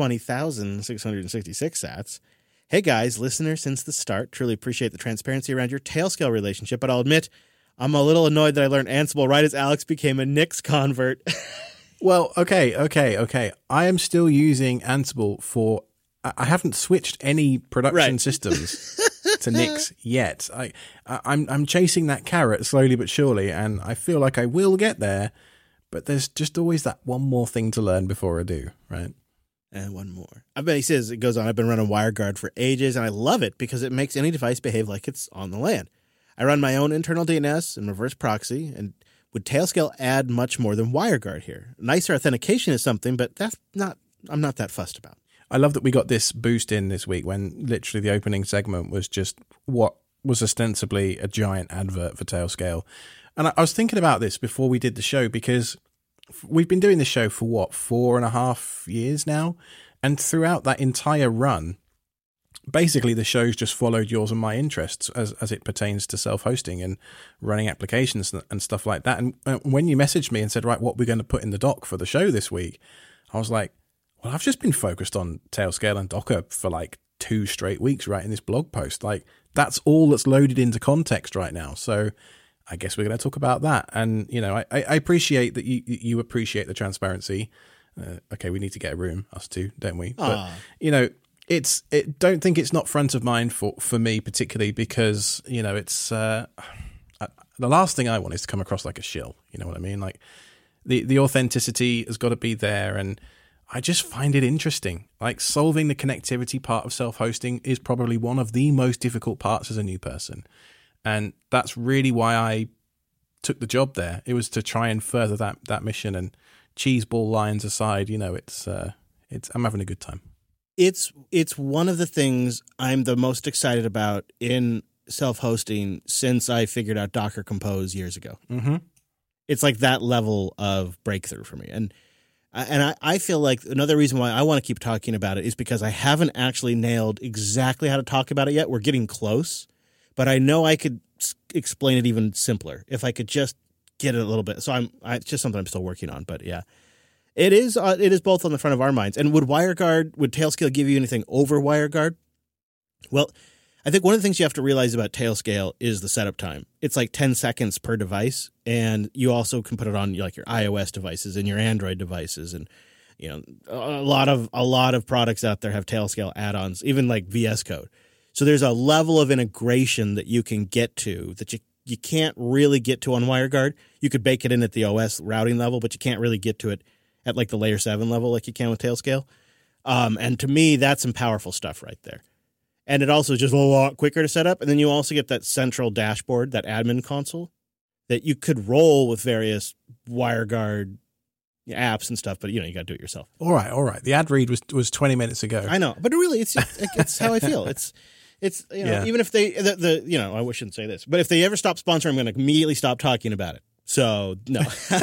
20,666 sats. Hey guys, listener since the start. Truly appreciate the transparency around your Tailscale relationship, but I'll admit I'm a little annoyed that I learned Ansible right as Alex became a Nix convert. Well, okay. I am still using Ansible for... I haven't switched any production systems to Nix yet. I'm chasing that carrot slowly but surely, and I feel like I will get there. But there's just always that one more thing to learn before I do, right? And one more. I bet he says, it goes on, I've been running WireGuard for ages, and I love it because it makes any device behave like it's on the LAN. I run my own internal DNS and reverse proxy, and would Tailscale add much more than WireGuard here? Nicer authentication is something, but I'm not that fussed about. I love that we got this boost in this week when literally the opening segment was just what was ostensibly a giant advert for Tailscale. And I was thinking about this before we did the show because we've been doing this show for 4.5 years now. And throughout that entire run, basically the show's just followed yours and my interests as it pertains to self-hosting and running applications and stuff like that. And when you messaged me and said, right, what we're going to put in the doc for the show this week, I was like, well, I've just been focused on Tailscale and Docker for like 2 straight weeks writing this blog post. Like that's all that's loaded into context right now. So I guess we're going to talk about that. And, I appreciate that you appreciate the transparency. Okay, we need to get a room, us two, don't we? But, don't think it's not front of mind for me particularly because, it's the last thing I want is to come across like a shill. You know what I mean? Like the authenticity has got to be there. And I just find it interesting. Like solving the connectivity part of self-hosting is probably one of the most difficult parts as a new person. And that's really why I took the job there. It was to try and further that mission. And cheeseball lines aside, I'm having a good time. It's one of the things I'm the most excited about in self-hosting since I figured out Docker Compose years ago. Mm-hmm. It's like that level of breakthrough for me. And I feel like another reason why I want to keep talking about it is because I haven't actually nailed exactly how to talk about it yet. We're getting close. But I know I could explain it even simpler if I could just get it a little bit. So it's just something I'm still working on. But yeah, it is both on the front of our minds. And would Tailscale give you anything over WireGuard? Well, I think one of the things you have to realize about Tailscale is the setup time. It's like 10 seconds per device, and you also can put it on like your iOS devices and your Android devices, and a lot of products out there have Tailscale add-ons, even like VS Code. So there's a level of integration that you can get to that you can't really get to on WireGuard. You could bake it in at the OS routing level, but you can't really get to it at like the layer 7 level like you can with Tailscale. And to me, that's some powerful stuff right there. And it also is just a lot quicker to set up. And then you also get that central dashboard, that admin console, that you could roll with various WireGuard apps and stuff. But, you got to do it yourself. All right. The ad read was 20 minutes ago. I know. But really, it's how I feel. It's even if they, I shouldn't say this, but if they ever stop sponsoring, I'm going to immediately stop talking about it. So, no.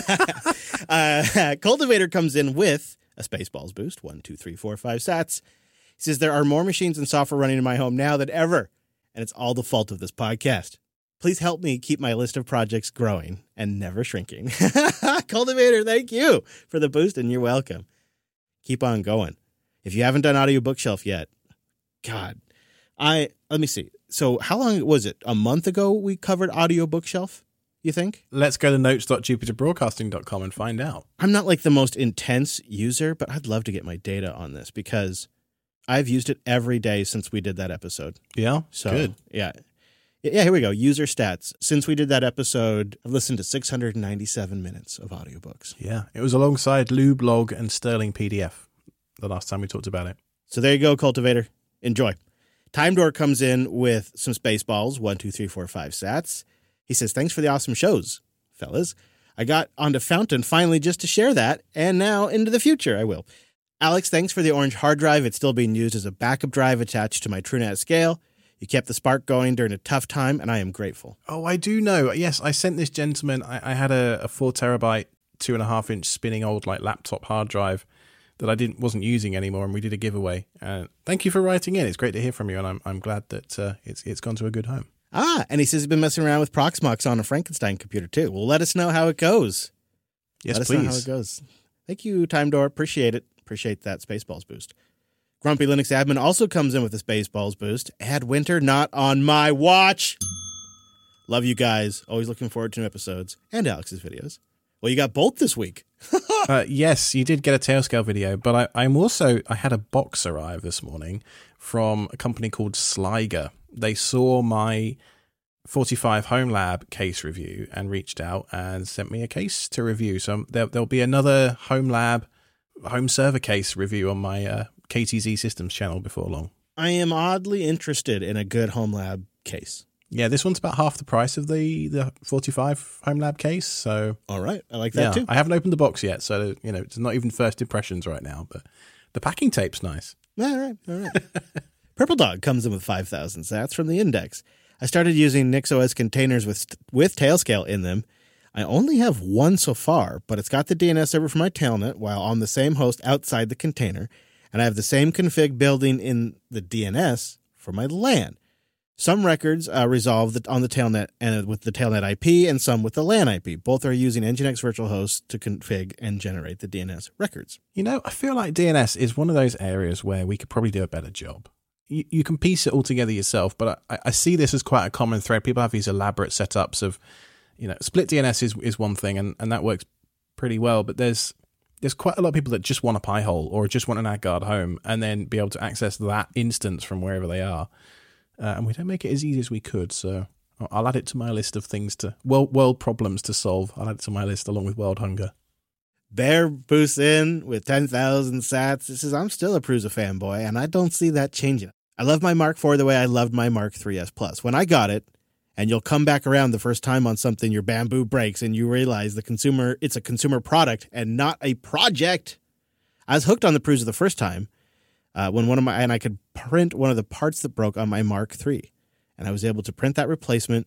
Cultivator comes in with a Spaceballs boost, 1, 2, 3, 4, 5 sats. He says, there are more machines and software running in my home now than ever, and it's all the fault of this podcast. Please help me keep my list of projects growing and never shrinking. Cultivator, thank you for the boost, and you're welcome. Keep on going. If you haven't done Audio Bookshelf yet, God, let me see. So how long was it? A month ago we covered Audio Bookshelf, you think? Let's go to notes.jupiterbroadcasting.com and find out. I'm not like the most intense user, but I'd love to get my data on this because I've used it every day since we did that episode. Yeah? So, good. Yeah, here we go. User stats. Since we did that episode, I've listened to 697 minutes of audiobooks. Yeah, it was alongside LubeLog and Sterling PDF the last time we talked about it. So there you go, Cultivator. Enjoy. Time Door comes in with some Spaceballs, 1, 2, 3, 4, 5 sats. He says, thanks for the awesome shows, fellas. I got onto Fountain finally just to share that, and now into the future I will. Alex, thanks for the orange hard drive. It's still being used as a backup drive attached to my TrueNAS Scale. You kept the spark going during a tough time, and I am grateful. Oh, I do know. Yes, I sent this gentleman, I had a 4 terabyte, 2.5-inch spinning old like laptop hard drive that I wasn't using anymore, and we did a giveaway. Thank you for writing in. It's great to hear from you, and I'm glad that it's gone to a good home. And he says he's been messing around with Proxmox on a Frankenstein computer too. Well, let us know how it goes. Yes, let us please. know how it goes. Thank you, Time Door. Appreciate it. Appreciate that Spaceballs boost. Grumpy Linux Admin also comes in with a Spaceballs boost. Add winter, not on my watch. Love you guys. Always looking forward to new episodes and Alex's videos. Well, you got both this week. Yes, you did get a Tailscale video, but I had a box arrive this morning from a company called Sliger. They saw my 45 Home Lab case review and reached out and sent me a case to review. So there'll be another Home Lab home server case review on my KTZ Systems channel before long. I am oddly interested in a good Home Lab case. Yeah, this one's about half the price of the 45 Home Lab case. So all right, I like that too. I haven't opened the box yet, so it's not even first impressions right now. But the packing tape's nice. All right. Purple Dog comes in with 5,000 sats from the Index. I started using NixOS containers with Tailscale in them. I only have one so far, but it's got the DNS server for my Tailnet while on the same host outside the container, and I have the same config building in the DNS for my LAN. Some records resolve on the Tailnet and with the Tailnet IP, and some with the LAN IP. Both are using Nginx virtual hosts to config and generate the DNS records. I feel like DNS is one of those areas where we could probably do a better job. You can piece it all together yourself, but I see this as quite a common thread. People have these elaborate setups of, split DNS is one thing, and that works pretty well, but there's quite a lot of people that just want a Pi-hole or just want an AdGuard home and then be able to access that instance from wherever they are. And we don't make it as easy as we could, so I'll add it to my list of things world problems to solve. I'll add it to my list along with world hunger. Bear boosts in with 10,000 sats. This is, I'm still a Prusa fanboy, and I don't see that changing. I love my Mark IV the way I loved my Mark III's Plus. When I got it, and you'll come back around the first time on something, your bamboo breaks, and you realize it's a consumer product and not a project. I was hooked on the Prusa the first time and I could print one of the parts that broke on my Mark III, and I was able to print that replacement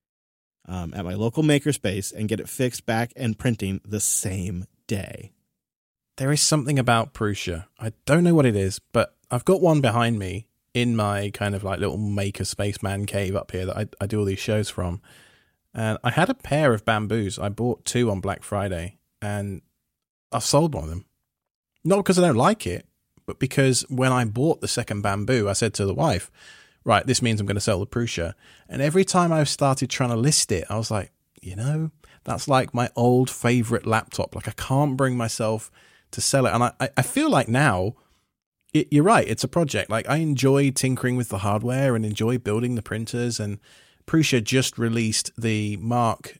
at my local makerspace and get it fixed back and printing the same day. There is something about Prusa. I don't know what it is, but I've got one behind me in my kind of like little maker spaceman cave up here that I do all these shows from. And I had a pair of bamboos. I bought 2 on Black Friday, and I've sold one of them. Not because I don't like it, but because when I bought the second bamboo, I said to the wife, right, this means I'm going to sell the Prusa. And every time I've started trying to list it, I was like, that's like my old favorite laptop. Like I can't bring myself to sell it. And I feel like now, you're right, it's a project. Like I enjoy tinkering with the hardware and enjoy building the printers. And Prusa just released the Mark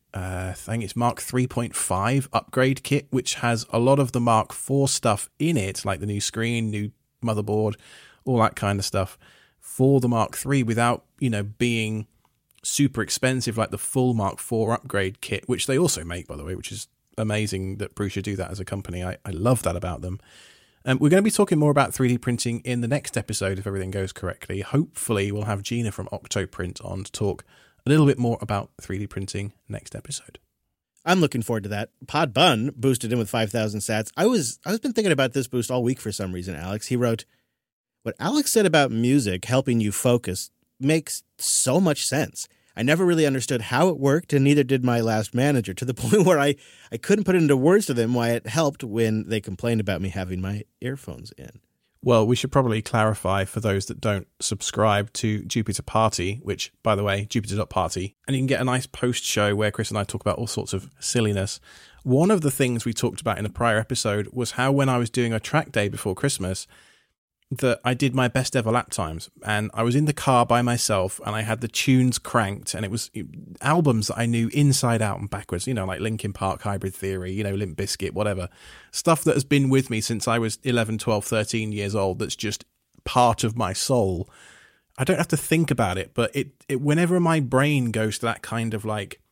3.5 upgrade kit, which has a lot of the Mark IV stuff in it, like the new screen, new motherboard, all that kind of stuff for the Mark III without, being super expensive like the full Mark IV upgrade kit, which they also make, by the way, which is amazing that Prusa do that as a company. I love that about them. We're going to be talking more about 3D printing in the next episode if everything goes correctly. Hopefully we'll have Gina from Octoprint on to talk a little bit more about 3D printing next episode. I'm looking forward to that. Pod Bun boosted in with 5,000 sats. I was been thinking about this boost all week for some reason, Alex. He wrote, what Alex said about music helping you focus makes so much sense. I never really understood how it worked, and neither did my last manager, to the point where I couldn't put it into words to them why it helped when they complained about me having my earphones in. Well, we should probably clarify for those that don't subscribe to Jupiter Party, which, by the way, jupiter.party, and you can get a nice post show where Chris and I talk about all sorts of silliness. One of the things we talked about in a prior episode was how when I was doing a track day before Christmas, that I did my best ever lap times, and I was in the car by myself and I had the tunes cranked, and it was albums that I knew inside out and backwards, like Linkin Park, Hybrid Theory, Limp Bizkit, whatever. Stuff that has been with me since I was 11, 12, 13 years old. That's just part of my soul. I don't have to think about it, but it whenever my brain goes to that kind of like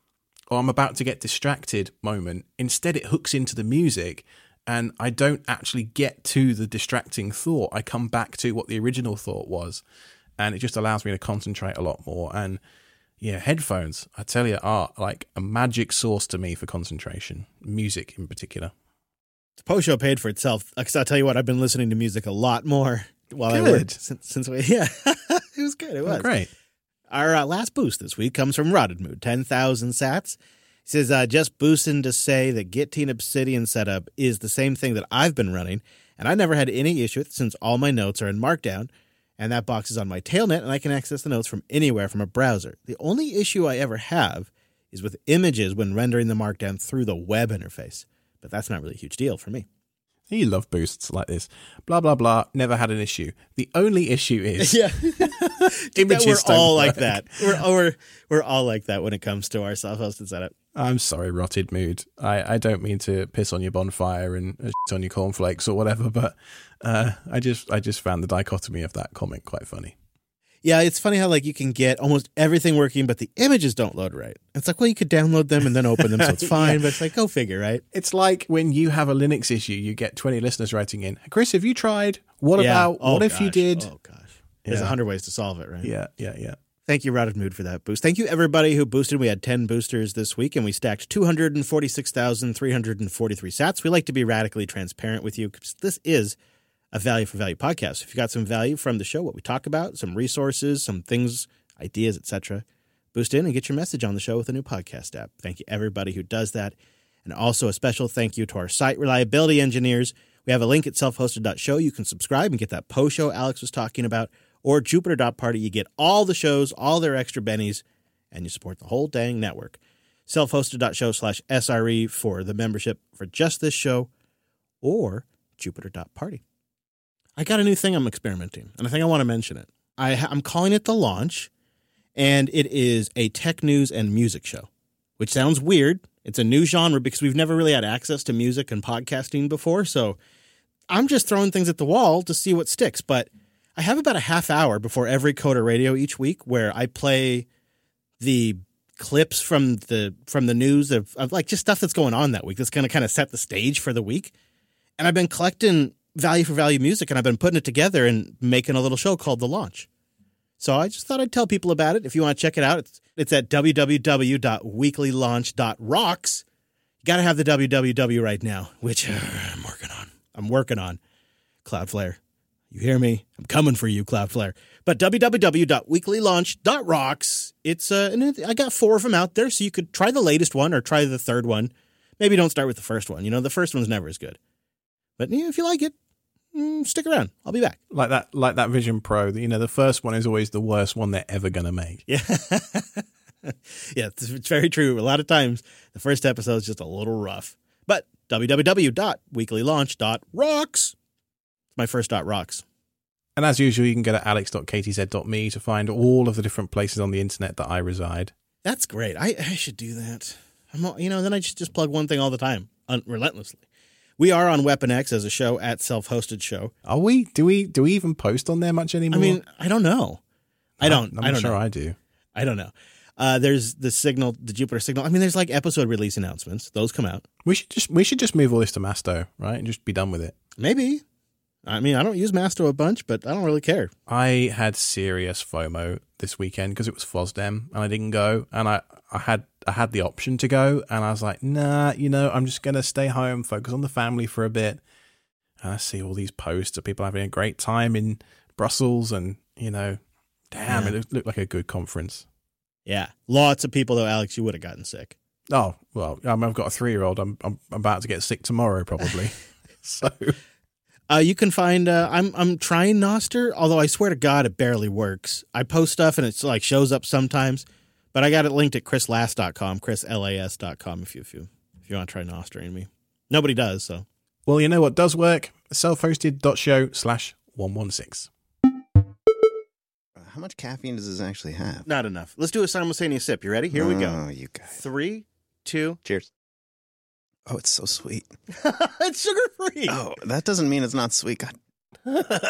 or I'm about to get distracted moment. Instead, it hooks into the music and I don't actually get to the distracting thought. I come back to what the original thought was, and it just allows me to concentrate a lot more. And yeah, headphones, I tell you, are like a magic source to me for concentration, music in particular. The post show paid for itself, because I'll tell you what, I've been listening to music a lot more while I worked since we, yeah, it was good. It was great. Our last boost this week comes from Rotted Mood, 10,000 sats. He says, just boosting to say that Git Obsidian setup is the same thing that I've been running, and I never had any issue with it since all my notes are in Markdown, and that box is on my tailnet, and I can access the notes from anywhere from a browser. The only issue I ever have is with images when rendering the Markdown through the web interface, but that's not really a huge deal for me. You love boosts like this. Blah, blah, blah. Never had an issue. The only issue is images we're all like that. We're all like that when it comes to our self-hosted setup. I'm sorry, Rotted Mood. I don't mean to piss on your bonfire and shit on your cornflakes or whatever, but I just found the dichotomy of that comment quite funny. Yeah, it's funny how like you can get almost everything working, but the images don't load right. It's like, well, you could download them and then open them, so it's fine. But it's like, go figure, right? It's like when you have a Linux issue, you get 20 listeners writing in. Chris, have you tried? What if you did? Oh gosh, there's 100 ways to solve it, right? Yeah. Thank you, Rotted Mood, for that boost. Thank you, everybody who boosted. We had 10 boosters this week, and we stacked 246,343 sats. We like to be radically transparent with you because this is a value for value podcast. If you got some value from the show, what we talk about, some resources, some things, ideas, etc., boost in and get your message on the show with a new podcast app. Thank you, everybody who does that. And also a special thank you to our site reliability engineers. We have a link at selfhosted.show. You can subscribe and get that post show Alex was talking about, or Jupiter.party. You get all the shows, all their extra bennies, and you support the whole dang network. Selfhosted.show/SRE for the membership for just this show, or Jupiter.party. I got a new thing I'm experimenting, and I think I want to mention it. I'm calling it The Launch, and it is a tech news and music show, which sounds weird. It's a new genre because we've never really had access to music and podcasting before, so I'm just throwing things at the wall to see what sticks. But I have about a half hour before every Coda Radio each week where I play the clips from the news of like just stuff that's going on that week that's going to kind of set the stage for the week. And I've been collecting value for value music, and I've been putting it together and making a little show called The Launch. So I just thought I'd tell people about it. If you want to check it out, it's at www.weeklylaunch.rocks. You got to have the www right now, which I'm working on. Cloudflare. You hear me? I'm coming for you, Cloudflare. But www.weeklylaunch.rocks. And I got 4 of them out there, so you could try the latest one or try the third one. Maybe don't start with the first one. The first one's never as good. But if you like it, stick around. I'll be back. Like that Vision Pro. The first one is always the worst one they're ever going to make. Yeah. Yeah, it's very true. A lot of times, the first episode is just a little rough. But www.weeklylaunch.rocks. It's my first .rocks. And as usual, you can go to alex.ktz.me to find all of the different places on the internet that I reside. That's great. I should do that. Then I just plug one thing all the time, relentlessly. We are on Weapon X as a show at Self-Hosted Show. Are we? Do we even post on there much anymore? I don't know. I'm not sure I do. I don't know. There's the Signal, the Jupiter Signal. There's like episode release announcements. Those come out. We should just move all this to Masto, right? And just be done with it. Maybe. I don't use Masto a bunch, but I don't really care. I had serious FOMO this weekend because it was FOSDEM and I didn't go. And I had the option to go, and I was like, nah, I'm just going to stay home, focus on the family for a bit. And I see all these posts of people having a great time in Brussels, and, it looked like a good conference. Yeah. Lots of people, though, Alex, you would have gotten sick. Oh, well, I've got a 3-year-old. I'm about to get sick tomorrow, probably. So... you can find, I'm trying Nostr, although I swear to God, it barely works. I post stuff and it's like shows up sometimes, but I got it linked at chrislas.com, chrislas.com if you want to try Nostering me. Nobody does, so. Well, you know what does work? selfhosted.show/116. How much caffeine does this actually have? Not enough. Let's do a simultaneous sip. You ready? Here we go. Oh, you guys. 3, 2. Cheers. Oh, it's so sweet. It's sugar-free. Oh, that doesn't mean it's not sweet. God.